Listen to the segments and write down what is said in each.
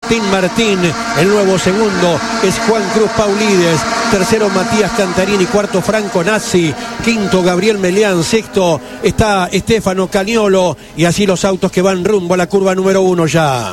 Agustín Martín. El nuevo segundo es Juan Cruz Paulides. Tercero Matías Cantarini. Cuarto Franco Nazzi. Quinto Gabriel Melián. Sexto está Estefano Cagnolo. Y así los autos que van rumbo a la curva número 1 ya.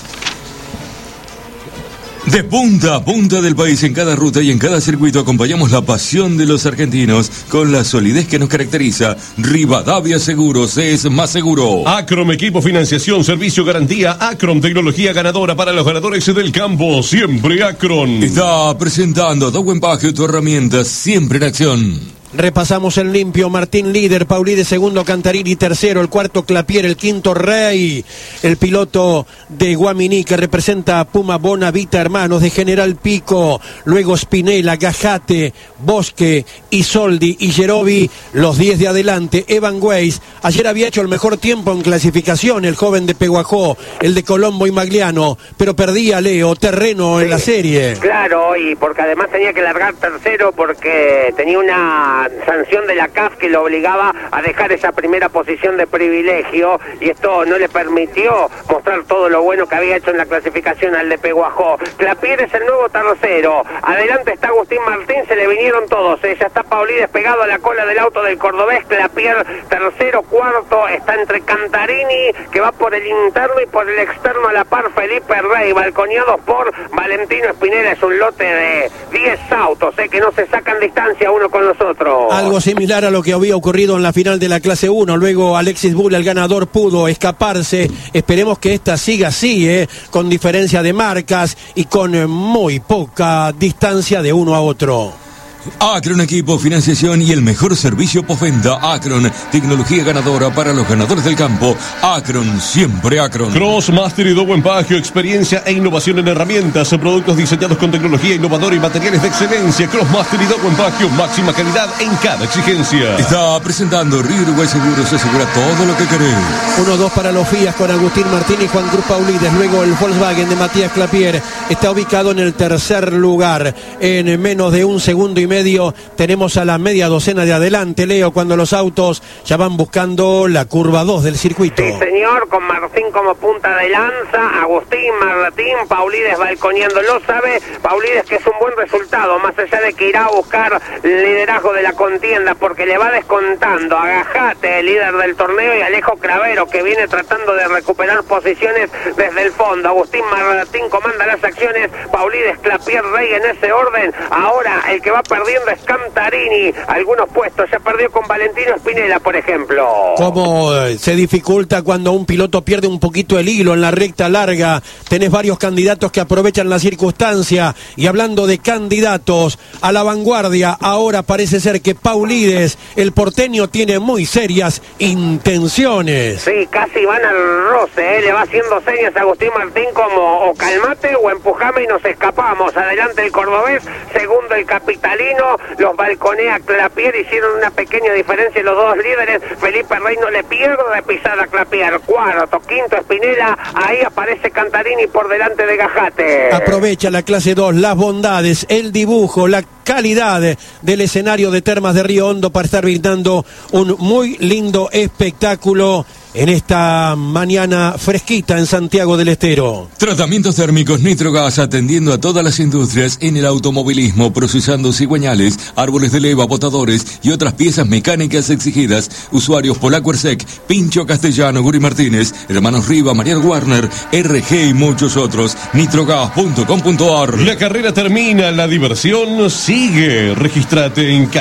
De punta a punta del país, en cada ruta y en cada circuito, acompañamos la pasión de los argentinos con la solidez que nos caracteriza. Rivadavia Seguros es más seguro. Acrom Equipo Financiación, Servicio Garantía. Acrom Tecnología Ganadora para los ganadores del campo. Siempre Acrom. Está presentando Dowen Paje, tu herramienta siempre en acción. Repasamos el limpio. Martín líder, Paulides segundo, Cantarini tercero, el cuarto Clapier, el quinto Rey, el piloto de Guaminí que representa a Puma Bonavita Hermanos, de General Pico, luego Spinella, Gajate, Bosque, Isoldi y Gerovi, los 10 de adelante. Evan Weiss, ayer había hecho el mejor tiempo en clasificación, el joven de Peguajó, el de Colombo y Magliano, pero perdía Leo terreno en la serie. Claro, y porque además tenía que largar tercero porque tenía una sanción de la CAF que lo obligaba a dejar esa primera posición de privilegio, y esto no le permitió mostrar todo lo bueno que había hecho en la clasificación al de Peguajó. Clapier es el nuevo tercero, adelante está Agustín Martín, se le vinieron todos, ya está Paulides pegado a la cola del auto del cordobés. Clapier tercero, cuarto está entre Cantarini, que va por el interno, y por el externo a la par Felipe Rey, balconeados por Valentino Spinella. Es un lote de 10 autos, que no se sacan distancia uno con los otros. Algo similar a lo que había ocurrido en la final de la clase 1. Luego Alexis Bull, el ganador, pudo escaparse. Esperemos que esta siga así, con diferencia de marcas y con muy poca distancia de uno a otro. Acron Equipo Financiación y el mejor servicio postventa. Acron, tecnología ganadora para los ganadores del campo. Acron, siempre Acron. Crossmaster y Dowen Paje, experiencia e innovación en herramientas, productos diseñados con tecnología innovadora y materiales de excelencia. Crossmaster y Dowen Paje, máxima calidad en cada exigencia. Está presentando Río Uruguay Seguros, asegura todo lo que querés. 1-2 para los Fiat con Agustín Martín y Juan Cruz Paulides. Luego el Volkswagen de Matías Clapier está ubicado en el tercer lugar. En menos de un segundo y medio tenemos a la media docena de adelante, Leo, cuando los autos ya van buscando la curva 2 del circuito. Sí, señor, con Martín como punta de lanza, Agustín Martín, Paulides balconeándolo, sabe Paulides que es un buen resultado, más allá de que irá a buscar liderazgo de la contienda, porque le va descontando a Gajate, el líder del torneo, y Alejo Cravero, que viene tratando de recuperar posiciones desde el fondo. Agustín Martín comanda las acciones, Paulides, Clapier, Rey en ese orden. Ahora el que va perdiendo es Cantarini, algunos puestos, ya perdió con Valentino Spinella, por ejemplo. Cómo se dificulta cuando un piloto pierde un poquito el hilo en la recta larga. Tenés varios candidatos que aprovechan la circunstancia, y hablando de candidatos a la vanguardia, ahora parece ser que Paulides, el porteño, tiene muy serias intenciones. Sí, casi van al roce, le va haciendo señas a Agustín Martín como o calmate o empujame y nos escapamos. Adelante el cordobés, segundo el capitalino, los balconea Clapier, hicieron una pequeña diferencia los dos líderes. Felipe Rey no le pierde pisada a Clapier. Cuarto, quinto Spinella, ahí aparece Cantarini por delante de Gajate. Aprovecha la clase 2, las bondades, el dibujo, la calidad del escenario de Termas de Río Hondo para estar brindando un muy lindo espectáculo en esta mañana fresquita en Santiago del Estero. Tratamientos térmicos Nitrogas, atendiendo a todas las industrias en el automovilismo, procesando cigüeñales, árboles de leva, botadores y otras piezas mecánicas exigidas. Usuarios Polaco Ersec, Pincho Castellano, Guri Martínez, Hermanos Riva, Mariano Warner, RG y muchos otros. Nitrogas.com.ar. La carrera termina, la diversión sigue. Regístrate en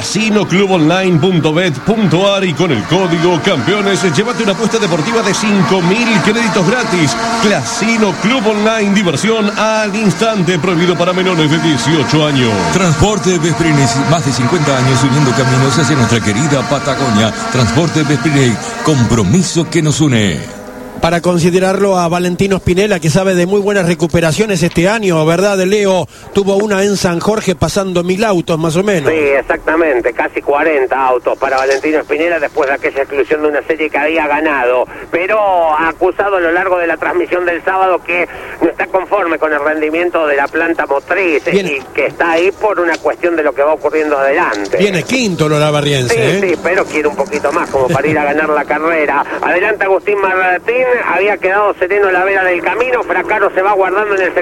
casinoclubonline.bet.ar y con el código campeones llévate una apuesta deportiva de 5.000 créditos gratis. Casino Club Online, diversión al instante, prohibido para menores de 18 años. Transporte Vesprines, más de 50 años uniendo caminos hacia nuestra querida Patagonia. Transporte Vesprines, compromiso que nos une. Para considerarlo a Valentino Spinella, que sabe de muy buenas recuperaciones este año, ¿verdad, Leo? Tuvo una en San Jorge pasando 1.000 autos más o menos. Sí, exactamente, casi 40 autos para Valentino Spinella después de aquella exclusión de una serie que había ganado, pero ha acusado a lo largo de la transmisión del sábado que no está conforme con el rendimiento de la planta motriz y que está ahí por una cuestión de lo que va ocurriendo adelante. Viene quinto el Olavarriense. Sí, pero quiere un poquito más como para ir a ganar la carrera. Adelante Agustín Martín, había quedado sereno a la vera del camino, Fracaro se va guardando en el